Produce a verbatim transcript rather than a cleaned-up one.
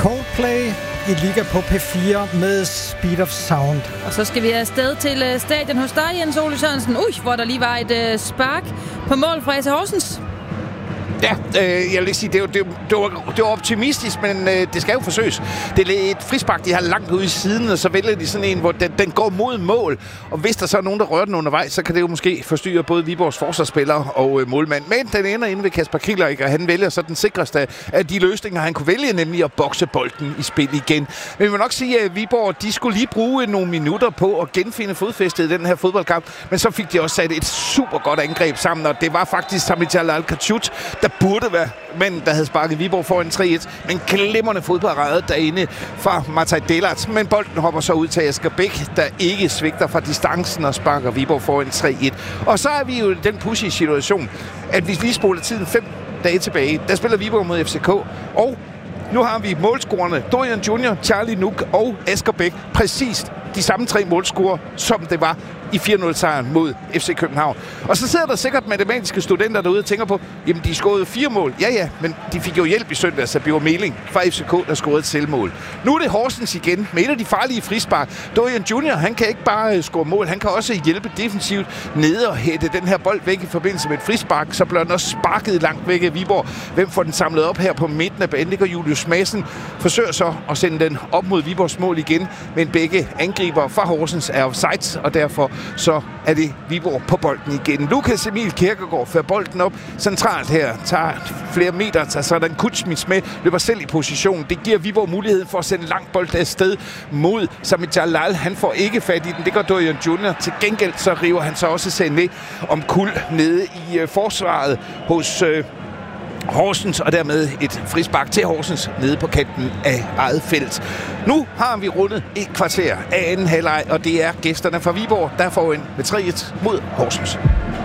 Coldplay i Liga på P fire med Speed of Sound. Og så skal vi afsted til uh, stadion hos dig, Jens Ole Sørensen. Ui, hvor der lige var et uh, spark på mål fra A C Horsens. Ja, øh, jeg vil ikke sige, det var, det, det, var, det var optimistisk, men øh, det skal jo forsøges. Det er et frispark, de har langt ude i siden, og så vælger de sådan en, hvor den, den går mod mål. Og hvis der så er nogen, der rører den undervejs, så kan det jo måske forstyrre både Viborgs forsvarsspillere og øh, målmand. Men den ender inde ved Kasper Kieler, og han vælger så den sikreste af de løsninger, han kunne vælge, nemlig at bokse bolden i spil igen. Men vi må nok sige, at Viborg, de skulle lige bruge nogle minutter på at genfinde fodfæstet i den her fodboldkamp, men så fik de også sat et super godt angreb sammen, og det var faktisk Sami Jalal Kachut, der burde være manden, der havde sparket Viborg foran tre et, men glimrende fodparade derinde fra Mataj Delat. Men bolden hopper så ud til Asger Bæk, der ikke svigter fra distancen og sparker Viborg foran tre et. Og så er vi jo i den pussy situation, at hvis vi spoler tiden fem dage tilbage, der spiller Viborg mod F C K, og nu har vi målscorerne Dorian Junior, Charlie Nuk og Asger Bæk, præcis de samme tre målscorer, som det var i fire nul-sejren mod F C København. Og så sidder der sikkert matematiske studenter derude og tænker på, jamen de scorede fire mål. Ja, ja, men de fik jo hjælp i søndag, så Bjørn Meling fra F C K, der scorede et selvmål. Nu er det Horsens igen med et af de farlige frispark. Dorian Junior, han kan ikke bare score mål, han kan også hjælpe defensivt ned og hætte den her bold væk i forbindelse med et frispark, så bliver den også sparket langt væk af Viborg. Hvem får den samlet op her på midten af banen? Det gør Julius Madsen. Forsøger så at sende den op mod Viborgs mål igen, men begge angriber fra Horsens er offside, og derfor så er det Viborg på bolden igen. Lukas Emil Kirkegaard fører bolden op centralt her, tager flere meter, tager så den Kutsmits med, løber selv i position. Det giver Viborg muligheden for at sende lang bold afsted mod Sami Jalal. Han får ikke fat i den, det gør Dorian Junior. Til gengæld så river han så også Sané om kul nede i uh, forsvaret hos uh, Horsens, og dermed et frispark til Horsens nede på kanten af eget felt. Nu har vi rundet et kvarter af anden halvleg, og det er gæsterne fra Viborg, der får ind med tre et mod Horsens.